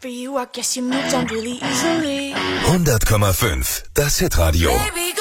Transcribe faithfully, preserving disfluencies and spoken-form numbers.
for you, I guess you moved on really easily. hundert Komma fünf, das Hitradio. Baby,